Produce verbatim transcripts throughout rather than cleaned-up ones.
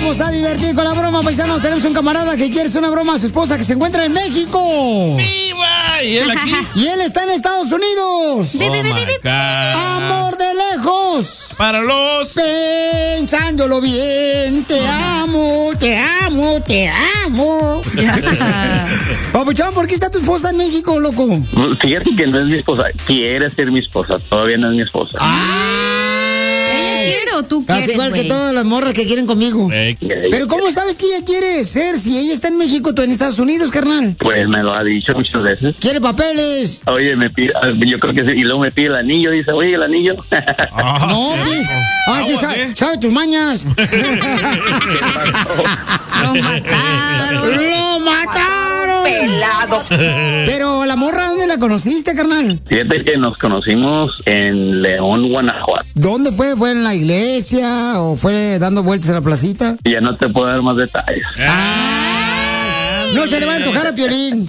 vamos a divertir con la broma, paisanos. Tenemos un camarada que quiere hacer una broma a su esposa que se encuentra en México. ¡Viva! ¿Y él aquí? Y él está en Estados Unidos. Oh my God. Amor de lejos. Para los... Pensándolo bien, te amo, te amo, te amo. Papuchón, ¿por qué está tu esposa en México, loco? Fíjate que no es mi esposa, quiere ser mi esposa, todavía no es mi esposa. ¿Ella quiere o tú Estás quieres, igual güey? que todas las morras que quieren conmigo. Eh, Pero ¿cómo sabes que ella quiere ser si ella está en México, tú en Estados Unidos, carnal? Pues me lo ha dicho muchas veces. Quiere papeles. Oye, me pide, yo creo que sí, y luego me pide el anillo, dice, oye, el anillo. Ah, No, pues. Ah, que Aguas, sabe, ¿eh? sabe tus mañas. Lo mataron. ¡Lo mataron! Pelado. Pero la morra, ¿dónde la conociste, carnal? Fíjate que nos conocimos en León, Guanajuato. ¿Dónde fue? ¿Fue en la iglesia o fue dando vueltas en la placita? Y ya no te puedo dar más detalles. No se le va a antojar a Piolín.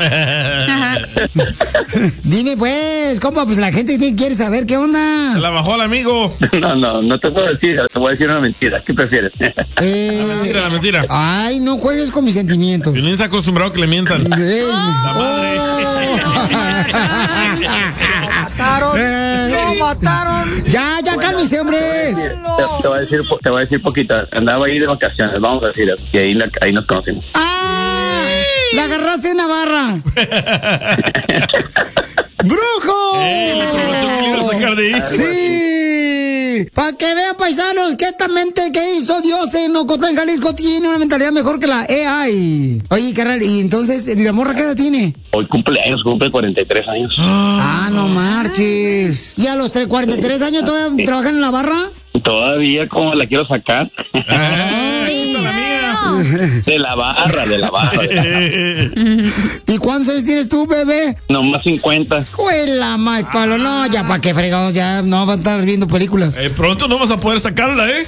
Dime pues, compa, pues la gente quiere saber qué onda. Se la bajó al amigo. No, no, no te puedo decir, te voy a decir una mentira. ¿Qué prefieres? Eh, La mentira, la mentira. Ay, no juegues con mis sentimientos. Piolín está acostumbrado a que le mientan. Eh, La madre. mataron, lo mataron. Ya, ya, cálmese, hombre. Te, te voy a decir, te voy a decir poquito. Andaba ahí de vacaciones, vamos a decir, y ahí, la- ahí nos conocimos. ¡Ah! ¡La agarraste en Navarra! ¡Brujo! Eh, le prometió que le iba a sacar de ahí. ¡Sí! Para que vean, paisanos, que esta mente que hizo Dios en Ocotlán, Jalisco, tiene una mentalidad mejor que la A I. Oye, carnal, ¿y entonces la morra qué edad tiene? Hoy cumpleaños, cumple cuarenta y tres años. Ah, no marches. ¿Y a los tres, cuarenta y tres años todavía trabajan en la barra? Todavía como la quiero sacar. Ay, la mía. De la barra, de la barra. De la barra. ¿Y cuántos años tienes tú, bebé? Nomás cincuenta. ¡Cuela, más palo! No, ya para qué fregados, ya no van a estar viendo películas. Eh, pronto no vas a poder sacarla, ¿eh?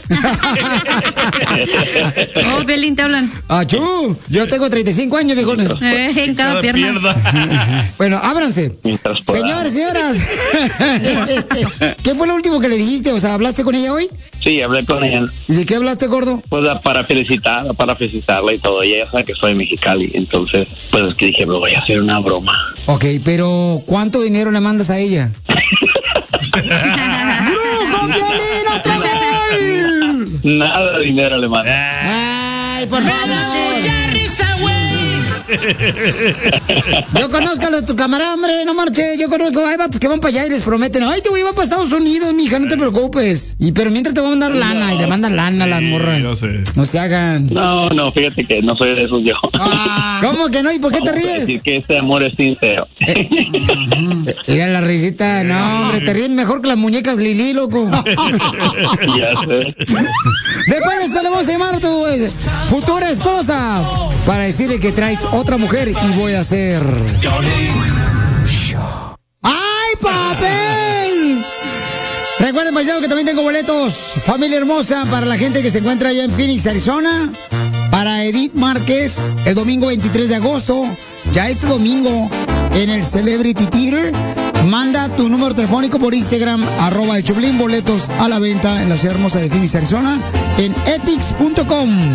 Oh, Piolín, te hablan. ¡Achú! Yo tengo treinta y cinco años, viejones. Eh, en cada, pierna. Bueno, ábranse. Mientras pueda. Señores, señoras. ¿Qué fue lo último que le dijiste? O sea, ¿hablaste con ella hoy? Sí, hablé con ella. ¿Y de qué hablaste, gordo? Pues para felicitarla, para felicitarla y todo. Ella ya sabe que soy de Mexicali. Entonces, pues es que dije, me voy a hacer una broma. Ok, pero ¿cuánto dinero le mandas a ella? ¡Brujo, Piolín, otra vez! Nada de dinero le mando. ¡Ay, por favor! mucha risa, güey. Yo conozco a los- tu camarada, hombre, no marche. Yo conozco, hay vatos que van para allá y les prometen, ay, te voy a ir para Estados Unidos, mija, no te preocupes. Y pero mientras te voy a mandar lana y le mandan lana a las morras. yo sé. No se hagan. No, no, fíjate que no soy de esos yo. ¿Cómo que no? ¿Y por qué te Vamos a ríes? decir que este amor es sincero. Mira la risita. No, hombre, te ríes mejor que las muñecas Lili, loco. Ya sé. Después de eso le vamos a llamar a tu eh, futura esposa para decirle que traes otra mujer y voy a hacer... ¡Ay, papel! Recuerden, paisanos, que también tengo boletos, familia hermosa, para la gente que se encuentra allá en Phoenix, Arizona. Para Edith Márquez, el domingo veintitrés de agosto. Ya este domingo, en el Celebrity Theater. Manda tu número telefónico por Instagram, arroba el Choplin, boletos a la venta en la ciudad hermosa de Phoenix, Arizona, en etix punto com.